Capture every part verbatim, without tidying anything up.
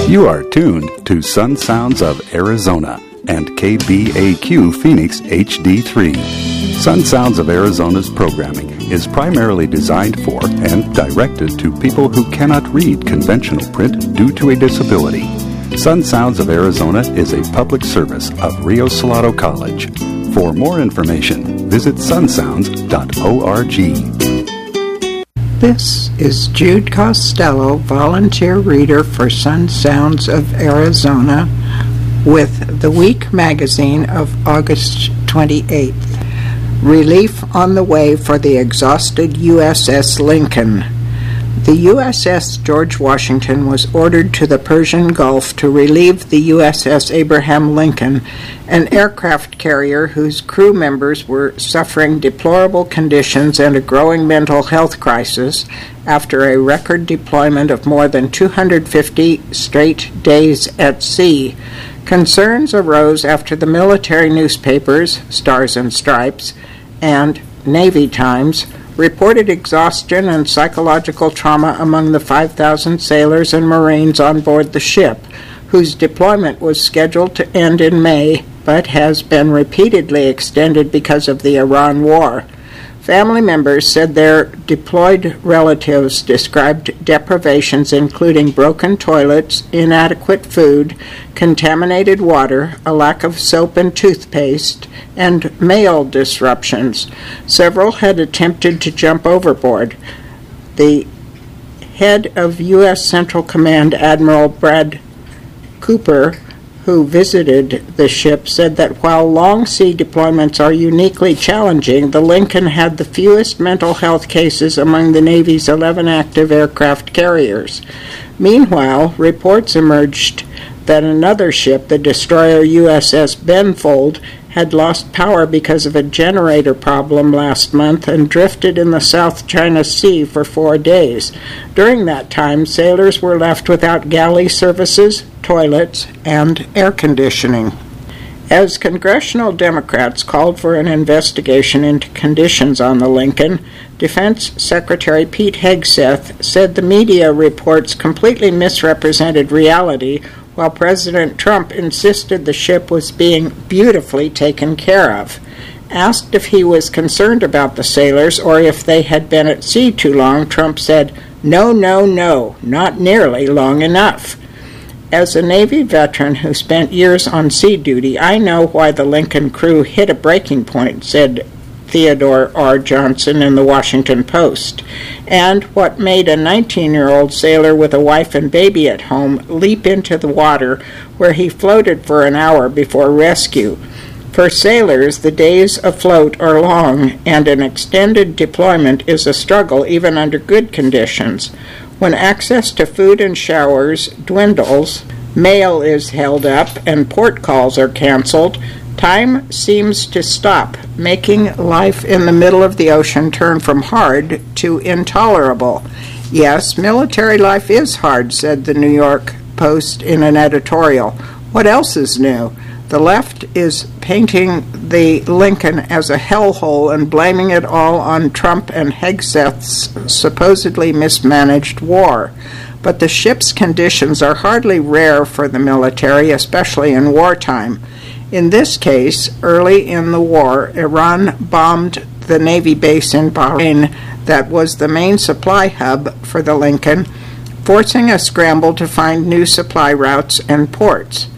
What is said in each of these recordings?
You are tuned to Sun Sounds of Arizona and K B A Q Phoenix H D three. Sun Sounds of Arizona's programming is primarily designed for and directed to people who cannot read conventional print due to a disability. Sun Sounds of Arizona is a public service of Rio Salado College. For more information, visit sun sounds dot org. This is Jude Costello, volunteer reader for Sun Sounds of Arizona, with the Week magazine of August twenty-eighth. Relief on the way for the exhausted U S S Lincoln. The U S S George Washington was ordered to the Persian Gulf to relieve the U S S Abraham Lincoln, an aircraft carrier whose crew members were suffering deplorable conditions and a growing mental health crisis after a record deployment of more than two hundred fifty straight days at sea. Concerns arose after the military newspapers, Stars and Stripes, and Navy Times reported exhaustion and psychological trauma among the five thousand sailors and Marines on board the ship, whose deployment was scheduled to end in May, but has been repeatedly extended because of the Iran war. Family members said their deployed relatives described deprivations including broken toilets, inadequate food, contaminated water, a lack of soap and toothpaste, and mail disruptions. Several had attempted to jump overboard. The head of U S Central Command, Admiral Brad Cooper, who visited the ship, said that while long sea deployments are uniquely challenging, the Lincoln had the fewest mental health cases among the Navy's eleven active aircraft carriers. Meanwhile, reports emerged that another ship, the destroyer U S S Benfold, had lost power because of a generator problem last month and drifted in the South China Sea for four days. During that time, sailors were left without galley services, toilets, and air conditioning. As congressional Democrats called for an investigation into conditions on the Lincoln, Defense Secretary Pete Hegseth said the media reports completely misrepresented reality, while President Trump insisted the ship was being beautifully taken care of. Asked if he was concerned about the sailors or if they had been at sea too long, Trump said, "No, no, no, not nearly long enough." As a Navy veteran who spent years on sea duty, I know why the Lincoln crew hit a breaking point, said Theodore R. Johnson in the Washington Post, and what made a nineteen-year-old sailor with a wife and baby at home leap into the water, where he floated for an hour before rescue. For sailors, the days afloat are long, and an extended deployment is a struggle even under good conditions. When access to food and showers dwindles, mail is held up, and port calls are canceled, time seems to stop, making life in the middle of the ocean turn from hard to intolerable. Yes, military life is hard, said the New York Post in an editorial. What else is new? The left is painting the Lincoln as a hellhole and blaming it all on Trump and Hegseth's supposedly mismanaged war. But the ship's conditions are hardly rare for the military, especially in wartime. In this case, early in the war, Iran bombed the Navy base in Bahrain that was the main supply hub for the Lincoln, forcing a scramble to find new supply routes and ports.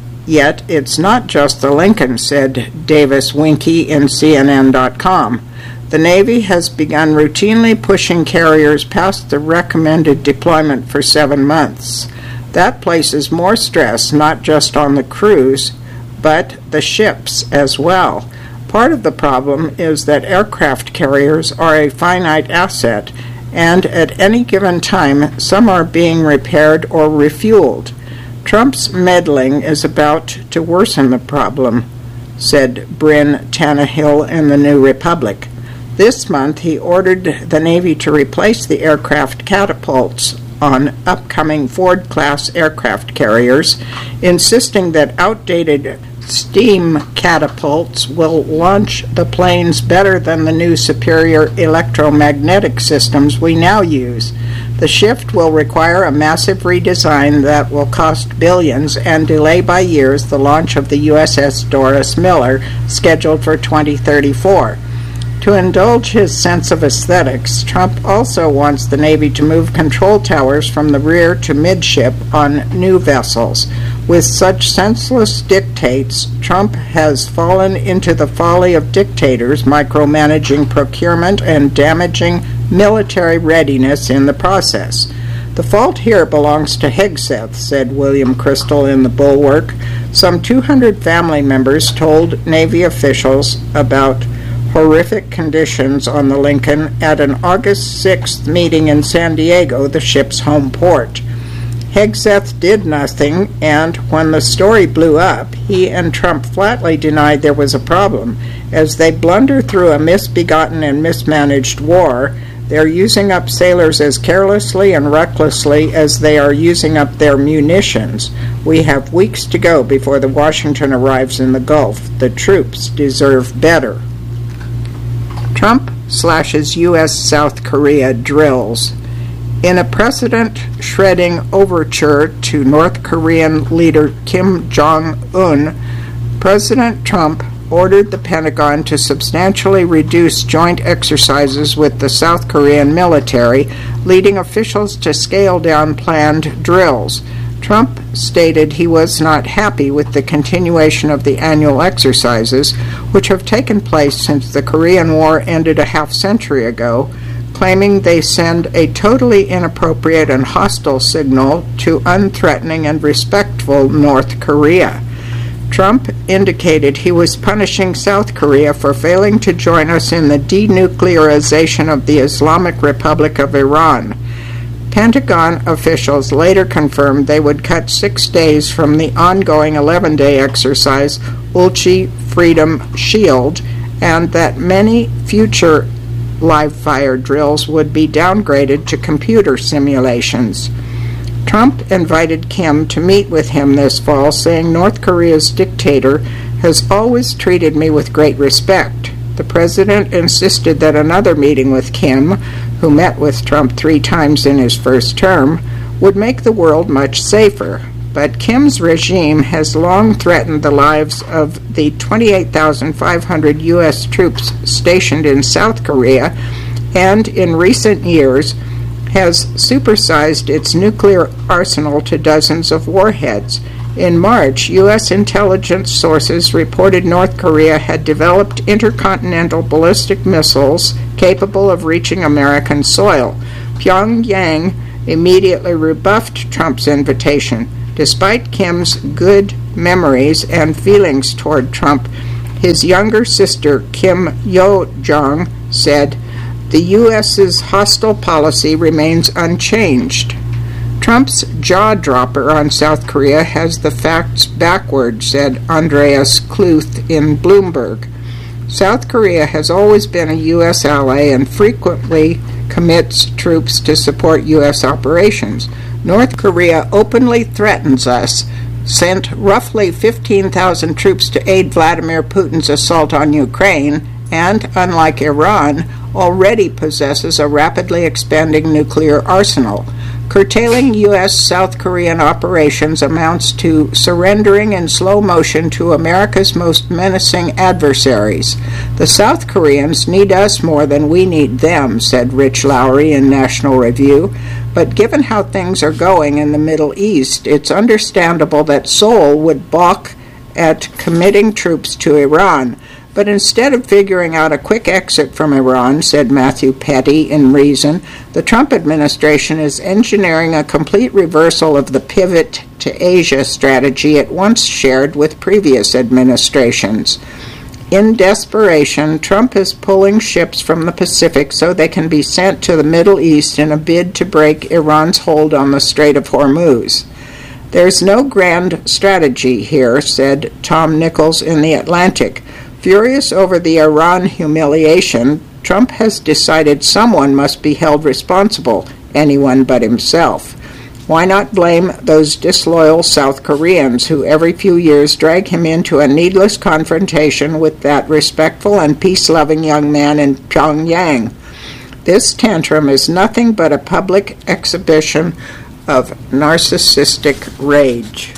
Yet it's not just the Lincoln, said Davis Winke in C N N dot com. The Navy has begun routinely pushing carriers past the recommended deployment for seven months. That places more stress not just on the crews, but the ships as well. Part of the problem is that aircraft carriers are a finite asset, and at any given time, some are being repaired or refueled. Trump's meddling is about to worsen the problem, said Bryn Tannehill in the New Republic. This month, he ordered the Navy to replace the aircraft catapults on upcoming Ford-class aircraft carriers, insisting that outdated steam catapults will launch the planes better than the new superior electromagnetic systems we now use. The shift will require a massive redesign that will cost billions and delay by years the launch of the U S S Doris Miller, scheduled for twenty thirty-four. To indulge his sense of aesthetics, Trump also wants the Navy to move control towers from the rear to midship on new vessels. With such senseless dictates, Trump has fallen into the folly of dictators, micromanaging procurement and damaging military readiness in the process. The fault here belongs to Hegseth, said William Crystal in The Bulwark. Some two hundred family members told Navy officials about horrific conditions on the Lincoln at an August sixth meeting in San Diego, the ship's home port. Hegseth did nothing, and when the story blew up, he and Trump flatly denied there was a problem. As they blunder through a misbegotten and mismanaged war, they're using up sailors as carelessly and recklessly as they are using up their munitions. We have weeks to go before the Washington arrives in the Gulf. The troops deserve better. Trump slashes U S South Korea drills. In a precedent-shredding overture to North Korean leader Kim Jong-un, President Trump ordered the Pentagon to substantially reduce joint exercises with the South Korean military, leading officials to scale down planned drills. Trump stated he was not happy with the continuation of the annual exercises, which have taken place since the Korean War ended a half-century ago, claiming they send a totally inappropriate and hostile signal to unthreatening and respectful North Korea. Trump indicated he was punishing South Korea for failing to join us in the denuclearization of the Islamic Republic of Iran. Pentagon officials later confirmed they would cut six days from the ongoing eleven-day exercise Ulchi Freedom Shield, and that many future live-fire drills would be downgraded to computer simulations. Trump invited Kim to meet with him this fall, saying North Korea's dictator has always treated me with great respect. The president insisted that another meeting with Kim, who met with Trump three times in his first term, would make the world much safer. But Kim's regime has long threatened the lives of the twenty-eight thousand five hundred U S troops stationed in South Korea, and in recent years has supersized its nuclear arsenal to dozens of warheads. In March, U S intelligence sources reported North Korea had developed intercontinental ballistic missiles capable of reaching American soil. Pyongyang immediately rebuffed Trump's invitation. Despite Kim's good memories and feelings toward Trump, his younger sister, Kim Yo-jong, said, "The U S's hostile policy remains unchanged." Trump's jaw-dropper on South Korea has the facts backward, said Andreas Kluth in Bloomberg. South Korea has always been a U S ally and frequently commits troops to support U S operations. North Korea openly threatens us, sent roughly fifteen thousand troops to aid Vladimir Putin's assault on Ukraine, and, unlike Iran, already possesses a rapidly expanding nuclear arsenal. Curtailing U S South Korean operations amounts to surrendering in slow motion to America's most menacing adversaries. The South Koreans need us more than we need them, said Rich Lowry in National Review. But given how things are going in the Middle East, it's understandable that Seoul would balk at committing troops to Iran. But instead of figuring out a quick exit from Iran, said Matthew Petty in Reason, the Trump administration is engineering a complete reversal of the pivot to Asia strategy it once shared with previous administrations. In desperation, Trump is pulling ships from the Pacific so they can be sent to the Middle East in a bid to break Iran's hold on the Strait of Hormuz. There's no grand strategy here, said Tom Nichols in The Atlantic. Furious over the Iran humiliation, Trump has decided someone must be held responsible, anyone but himself. Why not blame those disloyal South Koreans who every few years drag him into a needless confrontation with that respectful and peace-loving young man in Pyongyang? This tantrum is nothing but a public exhibition of narcissistic rage.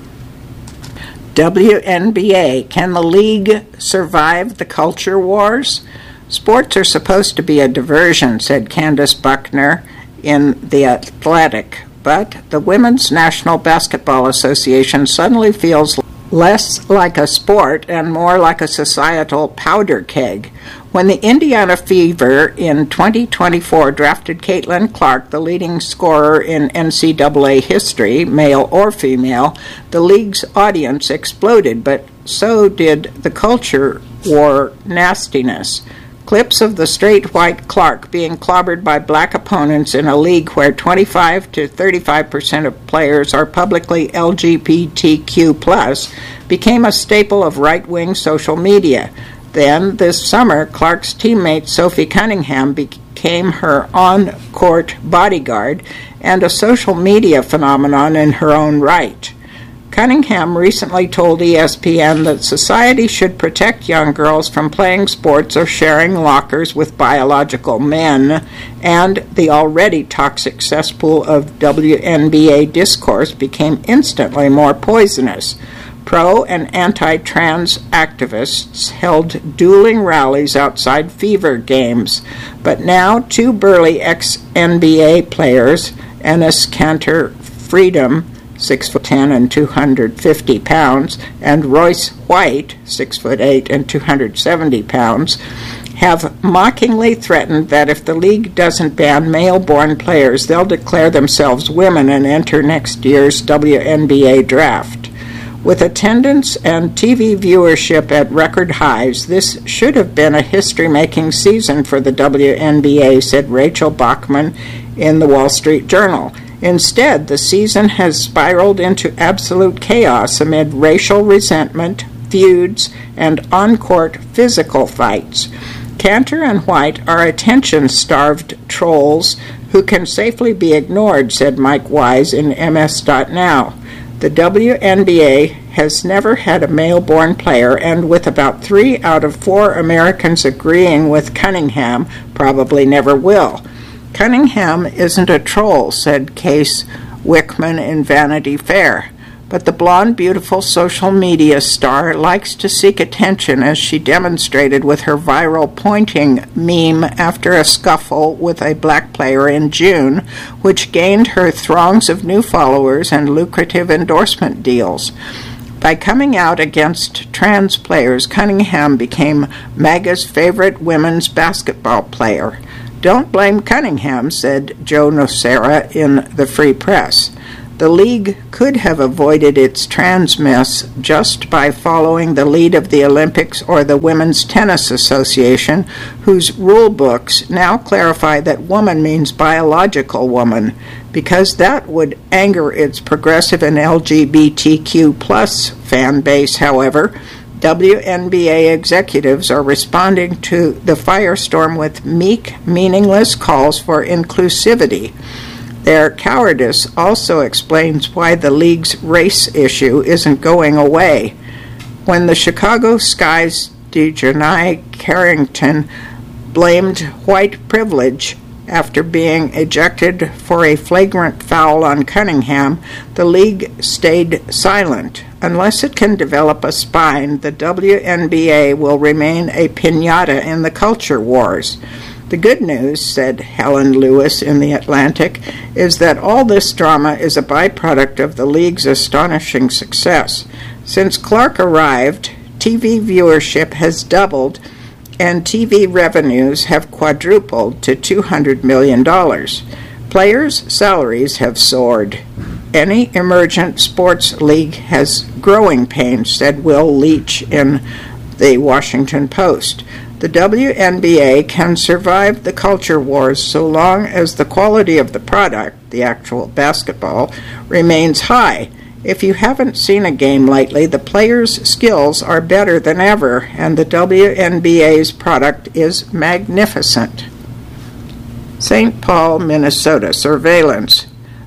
W N B A, can the league survive the culture wars? Sports are supposed to be a diversion, said Candace Buckner in The Athletic. But the Women's National Basketball Association suddenly feels less like a sport and more like a societal powder keg. When the Indiana Fever in twenty twenty-four drafted Caitlin Clark, the leading scorer in N C double A history, male or female, the league's audience exploded, but so did the culture war nastiness. Clips of the straight white Clark being clobbered by black opponents in a league where twenty-five to thirty-five percent of players are publicly L G B T Q plus became a staple of right-wing social media. Then, this summer, Clark's teammate Sophie Cunningham became her on-court bodyguard and a social media phenomenon in her own right. Cunningham recently told E S P N that society should protect young girls from playing sports or sharing lockers with biological men, and the already toxic cesspool of W N B A discourse became instantly more poisonous. Pro- and anti-trans activists held dueling rallies outside Fever games, but now two burly ex-N B A players, Enes Kanter Freedom, six foot ten and two hundred fifty pounds, and Royce White, six foot eight and two hundred seventy pounds, have mockingly threatened that if the league doesn't ban male-born players, they'll declare themselves women and enter next year's W N B A draft. With attendance and T V viewership at record highs, this should have been a history-making season for the W N B A, said Rachel Bachman in the Wall Street Journal. Instead, the season has spiraled into absolute chaos amid racial resentment, feuds, and on-court physical fights. Kanter and White are attention-starved trolls who can safely be ignored, said Mike Wise in M S dot now. The W N B A has never had a male-born player, and with about three out of four Americans agreeing with Cunningham, probably never will. Cunningham isn't a troll, said Case Wickman in Vanity Fair. But the blonde, beautiful social media star likes to seek attention, as she demonstrated with her viral pointing meme after a scuffle with a black player in June, which gained her throngs of new followers and lucrative endorsement deals. By coming out against trans players, Cunningham became MAGA's favorite women's basketball player. Don't blame Cunningham, said Joe Nocera in the Free Press. The league could have avoided its trans mess just by following the lead of the Olympics or the Women's Tennis Association, whose rule books now clarify that woman means biological woman. Because that would anger its progressive and L G B T Q plus fan base, however, W N B A executives are responding to the firestorm with meek, meaningless calls for inclusivity. Their cowardice also explains why the league's race issue isn't going away. When the Chicago Sky's Dejanai Carrington blamed white privilege after being ejected for a flagrant foul on Cunningham, the league stayed silent. Unless it can develop a spine, the W N B A will remain a piñata in the culture wars. The good news, said Helen Lewis in The Atlantic, is that all this drama is a byproduct of the league's astonishing success. Since Clark arrived, T V viewership has doubled and T V revenues have quadrupled to two hundred million dollars. Players' salaries have soared. Any emergent sports league has growing pains, said Will Leach in the Washington Post. The W N B A can survive the culture wars so long as the quality of the product, the actual basketball, remains high. If you haven't seen a game lately, the players' skills are better than ever, and the W N B A's product is magnificent. Saint Paul, Minnesota surveillance.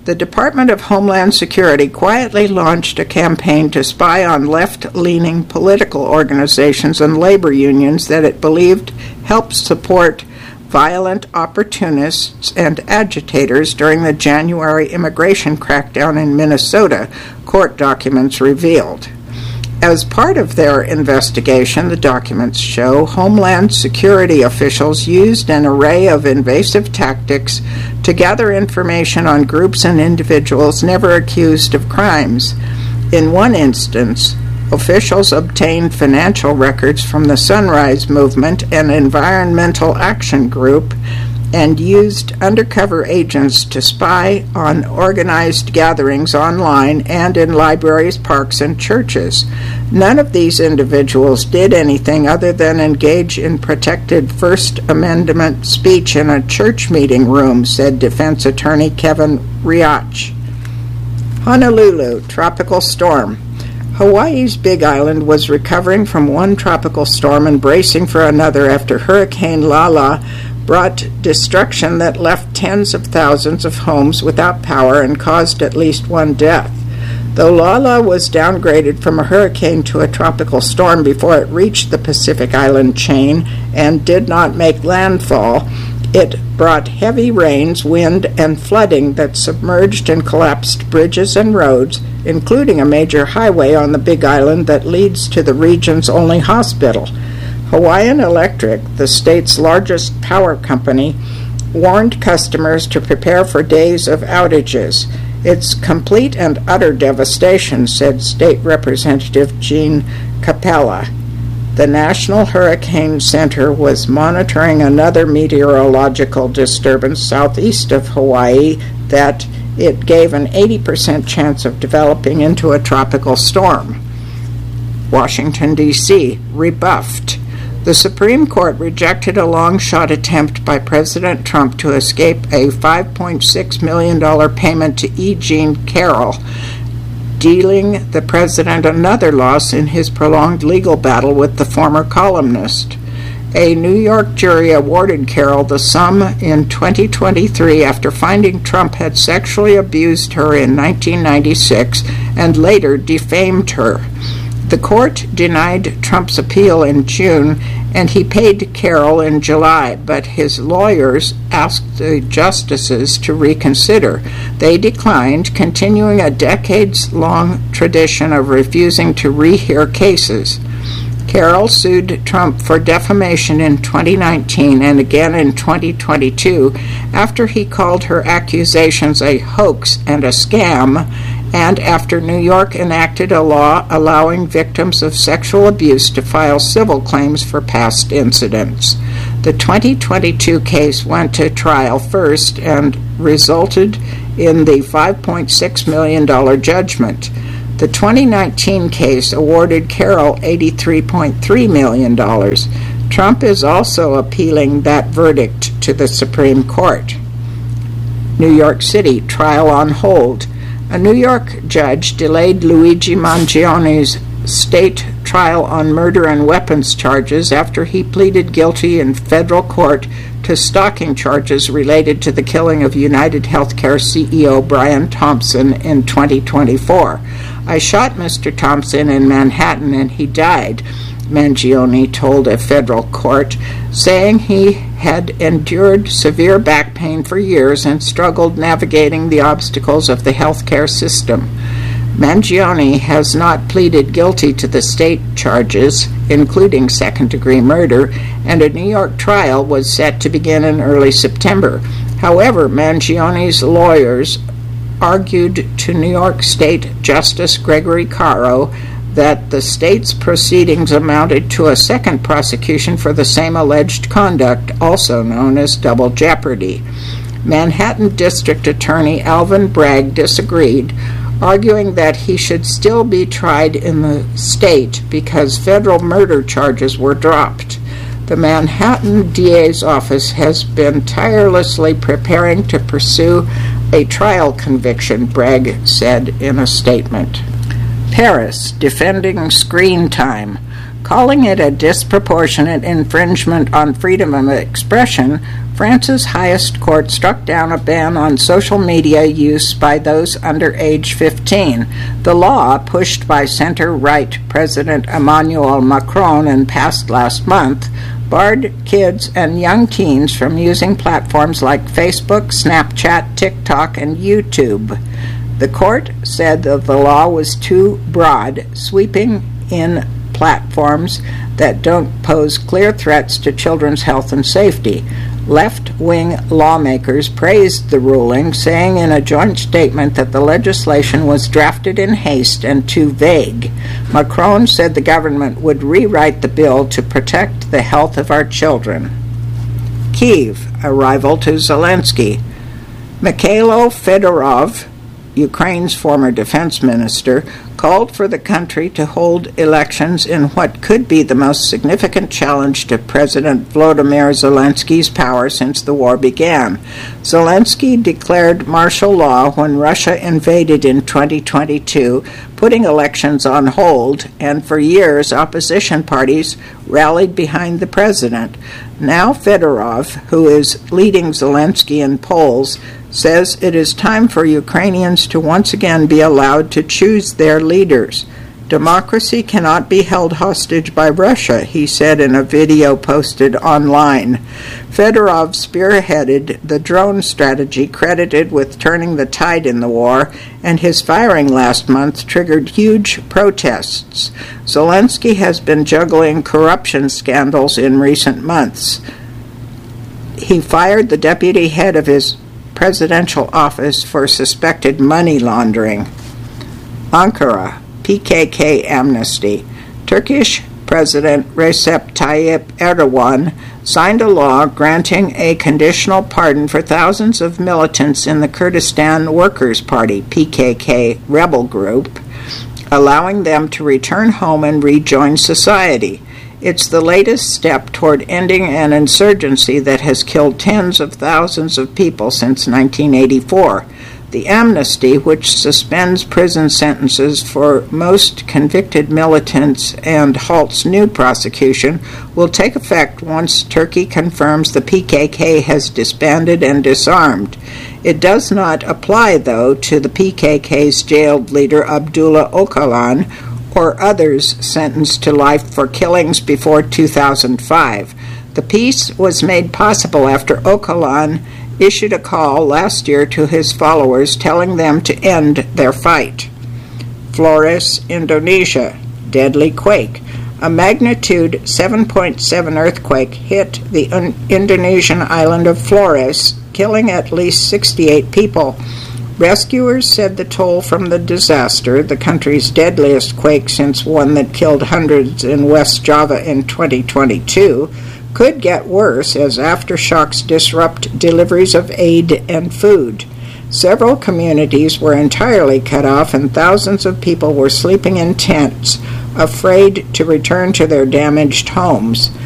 The Department of Homeland Security quietly launched a campaign to spy on left-leaning political organizations and labor unions that it believed helped support violent opportunists and agitators during the January immigration crackdown in Minnesota, court documents revealed. As part of their investigation, the documents show Homeland Security officials used an array of invasive tactics to gather information on groups and individuals never accused of crimes. In one instance, officials obtained financial records from the Sunrise Movement and Environmental Action Group and used undercover agents to spy on organized gatherings online and in libraries, parks, and churches. None of these individuals did anything other than engage in protected First Amendment speech in a church meeting room, said defense attorney Kevin Riach. Honolulu, tropical storm. Hawaii's Big Island was recovering from one tropical storm and bracing for another after Hurricane Lala brought destruction that left tens of thousands of homes without power and caused at least one death. Though Lala was downgraded from a hurricane to a tropical storm before it reached the Pacific Island chain and did not make landfall, it brought heavy rains, wind, and flooding that submerged and collapsed bridges and roads, including a major highway on the Big Island that leads to the region's only hospital. Hawaiian Electric, the state's largest power company, warned customers to prepare for days of outages. It's complete and utter devastation, said State Representative Gene Capella. The National Hurricane Center was monitoring another meteorological disturbance southeast of Hawaii that it gave an eighty percent chance of developing into a tropical storm. Washington, D C, rebuffed. The Supreme Court rejected a long-shot attempt by President Trump to escape a five point six million dollars payment to E. Jean Carroll, dealing the president another loss in his prolonged legal battle with the former columnist. A New York jury awarded Carroll the sum in twenty twenty-three after finding Trump had sexually abused her in nineteen ninety-six and later defamed her. The court denied Trump's appeal in June, and he paid Carroll in July, but his lawyers asked the justices to reconsider. They declined, continuing a decades-long tradition of refusing to rehear cases. Carroll sued Trump for defamation in twenty nineteen and again in twenty twenty-two after he called her accusations a hoax and a scam, and after New York enacted a law allowing victims of sexual abuse to file civil claims for past incidents. The twenty twenty-two case went to trial first and resulted in the five point six million dollars judgment. The twenty nineteen case awarded Carroll eighty-three point three million dollars. Trump is also appealing that verdict to the Supreme Court. New York City, trial on hold. A New York judge delayed Luigi Mangioni's state trial on murder and weapons charges after he pleaded guilty in federal court to stalking charges related to the killing of United Healthcare C E O Brian Thompson in twenty twenty-four. "I shot Mister Thompson in Manhattan and he died," Mangione told a federal court, saying he had endured severe back pain for years and struggled navigating the obstacles of the healthcare system. Mangione has not pleaded guilty to the state charges, including second-degree murder, and a New York trial was set to begin in early September. However, Mangione's lawyers argued to New York State Justice Gregory Caro that the state's proceedings amounted to a second prosecution for the same alleged conduct, also known as double jeopardy. Manhattan District Attorney Alvin Bragg disagreed, arguing that he should still be tried in the state because federal murder charges were dropped. The Manhattan D A's office has been tirelessly preparing to pursue a trial conviction, Bragg said in a statement. Paris, defending screen time. Calling it a disproportionate infringement on freedom of expression, France's highest court struck down a ban on social media use by those under age fifteen. The law, pushed by center-right President Emmanuel Macron and passed last month, barred kids and young teens from using platforms like Facebook, Snapchat, TikTok, and YouTube. The court said that the law was too broad, sweeping in platforms that don't pose clear threats to children's health and safety. Left-wing lawmakers praised the ruling, saying in a joint statement that the legislation was drafted in haste and too vague. Macron said the government would rewrite the bill to protect the health of our children. Kyiv, a rival to Zelensky. Mikhailo Fedorov, Ukraine's former defense minister, called for the country to hold elections in what could be the most significant challenge to President Volodymyr Zelensky's power since the war began. Zelensky declared martial law when Russia invaded in twenty twenty-two, putting elections on hold, and for years opposition parties rallied behind the president. Now Fedorov, who is leading Zelensky in polls, says it is time for Ukrainians to once again be allowed to choose their leaders. Democracy cannot be held hostage by Russia, he said in a video posted online. Fedorov spearheaded the drone strategy credited with turning the tide in the war, and his firing last month triggered huge protests. Zelensky has been juggling corruption scandals in recent months. He fired the deputy head of his presidential office for suspected money laundering. Ankara, P K K amnesty. Turkish President Recep Tayyip Erdogan signed a law granting a conditional pardon for thousands of militants in the Kurdistan Workers' Party, P K K, rebel group, allowing them to return home and rejoin society. It's the latest step toward ending an insurgency that has killed tens of thousands of people since nineteen eighty-four. The amnesty, which suspends prison sentences for most convicted militants and halts new prosecution, will take effect once Turkey confirms the P K K has disbanded and disarmed. It does not apply, though, to the P K K's jailed leader Abdullah Öcalan, or others sentenced to life for killings before two thousand five. The peace was made possible after Öcalan issued a call last year to his followers telling them to end their fight. Flores, Indonesia. Deadly quake. A magnitude seven point seven earthquake hit the un- Indonesian island of Flores, killing at least sixty-eight people. Rescuers said the toll from the disaster, the country's deadliest quake since one that killed hundreds in West Java in twenty twenty-two, could get worse as aftershocks disrupt deliveries of aid and food. Several communities were entirely cut off and thousands of people were sleeping in tents, afraid to return to their damaged homes.